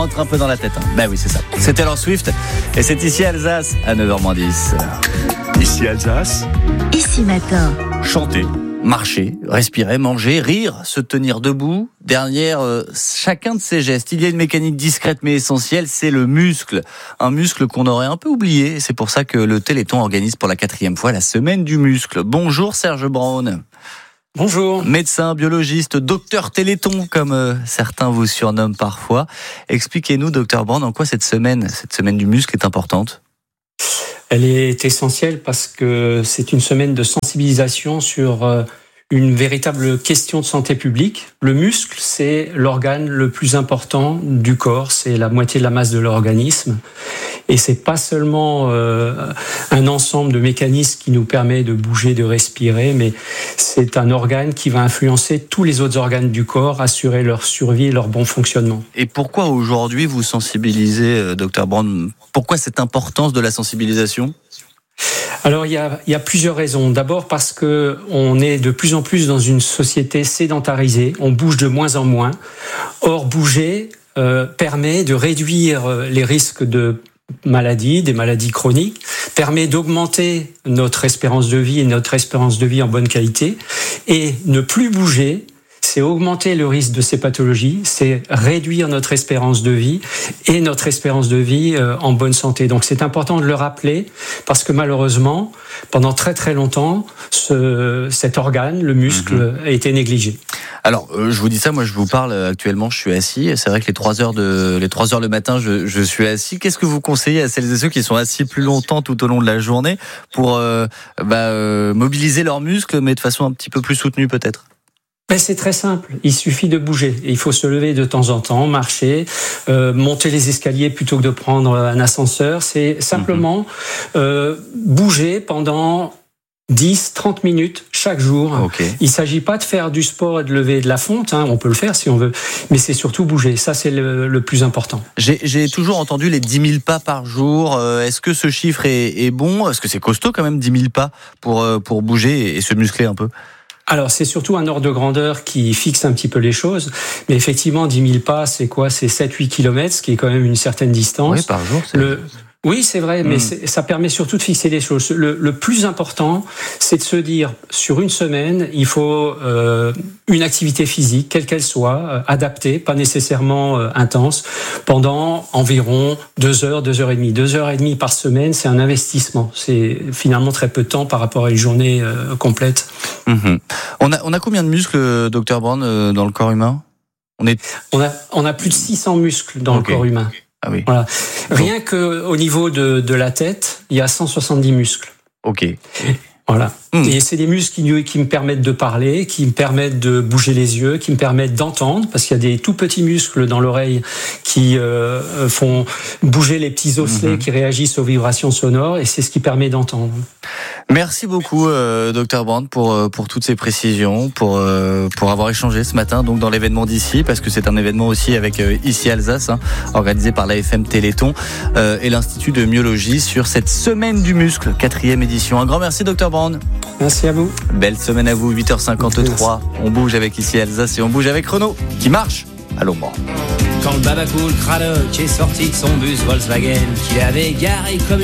Entre un peu dans la tête. Ben oui, c'est ça. C'est Taylor Swift et c'est ici Alsace à 9h10. Ici Alsace. Ici Matin. Chanter, marcher, respirer, manger, rire, se tenir debout. Derrière chacun de ces gestes, il y a une mécanique discrète mais essentielle, c'est le muscle. Un muscle qu'on aurait un peu oublié. C'est pour ça que le Téléthon organise pour la 4e fois la semaine du muscle. Bonjour Serge Braun. Bonjour. Médecin, biologiste, docteur Téléthon, comme certains vous surnomment parfois. Expliquez-nous, docteur Braun, en quoi cette semaine du muscle est importante? Elle est essentielle parce que c'est une semaine de sensibilisation sur une véritable question de santé publique. Le muscle, c'est l'organe le plus important du corps, c'est la moitié de la masse de l'organisme. Et c'est pas seulement un ensemble de mécanismes qui nous permet de bouger, de respirer, mais c'est un organe qui va influencer tous les autres organes du corps, assurer leur survie et leur bon fonctionnement. Et pourquoi aujourd'hui vous sensibilisez, Dr Braun? Pourquoi cette importance de la sensibilisation? Alors il y a plusieurs raisons. D'abord parce que on est de plus en plus dans une société sédentarisée, on bouge de moins en moins. Or bouger permet de réduire les risques de maladies, des maladies chroniques, permet d'augmenter notre espérance de vie et notre espérance de vie en bonne qualité. Et ne plus bouger, c'est augmenter le risque de ces pathologies, c'est réduire notre espérance de vie et notre espérance de vie en bonne santé. Donc c'est important de le rappeler parce que malheureusement, pendant très très longtemps, cet organe, le muscle, a été négligé. Alors, je vous dis ça, moi je vous parle actuellement, je suis assis. C'est vrai que les 3 heures le matin, je suis assis. Qu'est-ce que vous conseillez à celles et ceux qui sont assis plus longtemps tout au long de la journée pour mobiliser leurs muscles, mais de façon un petit peu plus soutenue peut-être? C'est très simple, il suffit de bouger. Il faut se lever de temps en temps, marcher, monter les escaliers plutôt que de prendre un ascenseur. C'est simplement bouger pendant 10-30 minutes chaque jour. Okay. Il ne s'agit pas de faire du sport et de lever de la fonte, on peut le faire si on veut, mais c'est surtout bouger, ça c'est le plus important. J'ai toujours entendu les 10 000 pas par jour. Est-ce que ce chiffre est bon? Est-ce que c'est costaud quand même 10 000 pas pour bouger et se muscler un peu? Alors, c'est surtout un ordre de grandeur qui fixe un petit peu les choses. Mais effectivement, 10 000 pas, c'est quoi? C'est 7-8 kilomètres, ce qui est quand même une certaine distance. Oui, par jour. Oui, c'est vrai, mais ça permet surtout de fixer les choses. Le plus important, c'est de se dire, sur une semaine, il faut une activité physique, quelle qu'elle soit, adaptée, pas nécessairement intense, pendant environ 2 heures, 2 heures et demie. 2 heures et demie par semaine, c'est un investissement. C'est finalement très peu de temps par rapport à une journée complète. On a combien de muscles, Dr Braun, dans le corps humain? On a plus de 600 muscles dans le corps humain. Ah oui. Voilà. Rien qu'au niveau de la tête, il y a 170 muscles. Ok. Voilà. Et c'est des muscles qui me permettent de parler, qui me permettent de bouger les yeux, qui me permettent d'entendre, parce qu'il y a des tout petits muscles dans l'oreille qui font bouger les petits osselets qui réagissent aux vibrations sonores, et c'est ce qui permet d'entendre. Merci beaucoup, Dr Braun, pour toutes ces précisions, pour avoir échangé ce matin donc dans l'événement d'ici, parce que c'est un événement aussi avec Ici Alsace, organisé par l'AFM Téléthon et l'Institut de myologie sur cette semaine du muscle, 4e édition. Un grand merci, Dr Braun. Merci à vous. Belle semaine à vous, 8h53. Merci. On bouge avec Ici Alsace et on bouge avec Renault, qui marche à l'ombre. Quand le Babacool Cradock est sorti de son bus Volkswagen, qu'il avait garé comme